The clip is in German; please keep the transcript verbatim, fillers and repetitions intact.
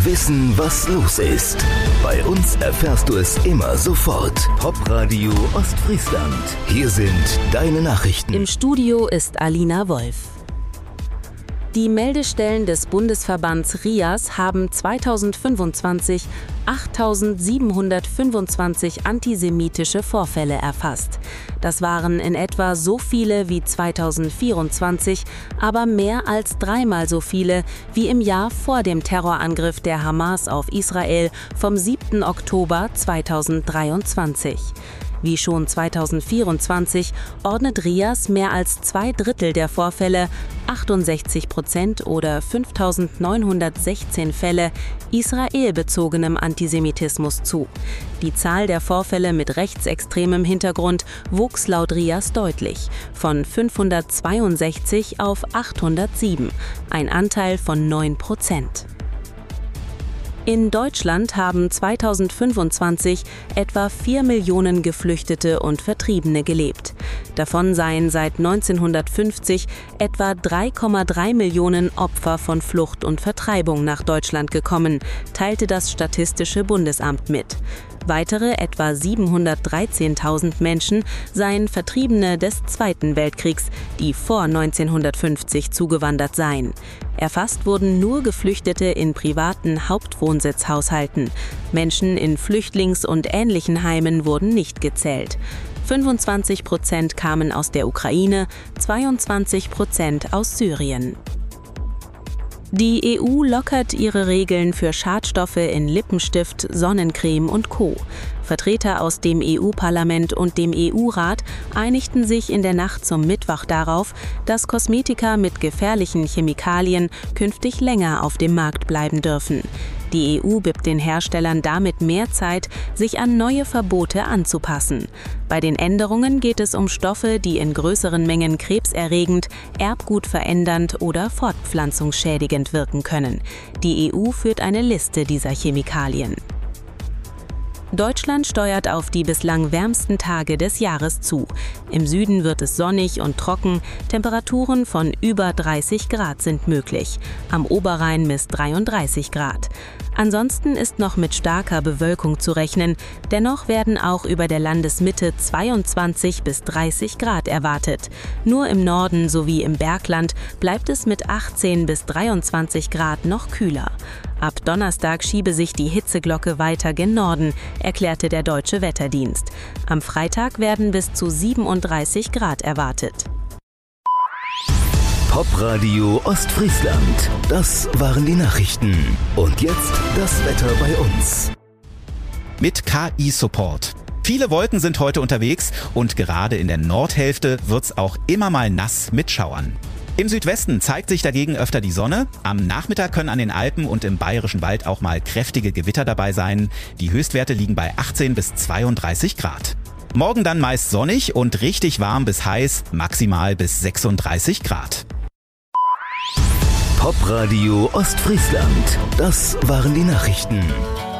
Wissen, was los ist. Bei uns erfährst du es immer sofort. Popradio Ostfriesland. Hier sind deine Nachrichten. Im Studio ist Alina Wolf. Die Meldestellen des Bundesverbands R I A S haben zweitausendfünfundzwanzig achttausendsiebenhundertfünfundzwanzig antisemitische Vorfälle erfasst. Das waren in etwa so viele wie zweitausendvierundzwanzig, aber mehr als dreimal so viele wie im Jahr vor dem Terrorangriff der Hamas auf Israel vom siebten Oktober zweitausenddreiundzwanzig. Wie schon zweitausendvierundzwanzig ordnet R I A S mehr als zwei Drittel der Vorfälle, achtundsechzig Prozent oder fünftausendneunhundertsechzehn Fälle, israelbezogenem Antisemitismus zu. Die Zahl der Vorfälle mit rechtsextremem Hintergrund wuchs laut R I A S deutlich, von fünfhundertzweiundsechzig auf achthundertsieben, ein Anteil von neun Prozent. In Deutschland haben zweitausendfünfundzwanzig etwa vier Millionen Geflüchtete und Vertriebene gelebt. Davon seien seit neunzehnhundertfünfzig etwa drei Komma drei Millionen Opfer von Flucht und Vertreibung nach Deutschland gekommen, teilte das Statistische Bundesamt mit. Weitere etwa siebenhundertdreizehntausend Menschen seien Vertriebene des Zweiten Weltkriegs, die vor neunzehnhundertfünfzig zugewandert seien. Erfasst wurden nur Geflüchtete in privaten Hauptwohnsitzhaushalten. Menschen in Flüchtlings- und ähnlichen Heimen wurden nicht gezählt. fünfundzwanzig Prozent kamen aus der Ukraine, zweiundzwanzig Prozent aus Syrien. Die E U lockert ihre Regeln für Schadstoffe in Lippenstift, Sonnencreme und Co. Vertreter aus dem E U-Parlament und dem E U-Rat einigten sich in der Nacht zum Mittwoch darauf, dass Kosmetika mit gefährlichen Chemikalien künftig länger auf dem Markt bleiben dürfen. Die E U gibt den Herstellern damit mehr Zeit, sich an neue Verbote anzupassen. Bei den Änderungen geht es um Stoffe, die in größeren Mengen krebserregend, erbgutverändernd oder fortpflanzungsschädigend wirken können. Die E U führt eine Liste dieser Chemikalien. Deutschland steuert auf die bislang wärmsten Tage des Jahres zu. Im Süden wird es sonnig und trocken, Temperaturen von über dreißig Grad sind möglich. Am Oberrhein misst dreiunddreißig Grad. Ansonsten ist noch mit starker Bewölkung zu rechnen, dennoch werden auch über der Landesmitte zweiundzwanzig bis dreißig Grad erwartet. Nur im Norden sowie im Bergland bleibt es mit achtzehn bis dreiundzwanzig Grad noch kühler. Ab Donnerstag schiebe sich die Hitzeglocke weiter gen Norden, erklärte der Deutsche Wetterdienst. Am Freitag werden bis zu siebenunddreißig Grad erwartet. Popradio Ostfriesland. Das waren die Nachrichten. Und jetzt das Wetter bei uns. Mit K I-Support. Viele Wolken sind heute unterwegs und gerade in der Nordhälfte wird's auch immer mal nass mit Schauern. Im Südwesten zeigt sich dagegen öfter die Sonne. Am Nachmittag können an den Alpen und im Bayerischen Wald auch mal kräftige Gewitter dabei sein. Die Höchstwerte liegen bei achtzehn bis zweiunddreißig Grad. Morgen dann meist sonnig und richtig warm bis heiß, maximal bis sechsunddreißig Grad. Popradio Ostfriesland. Das waren die Nachrichten.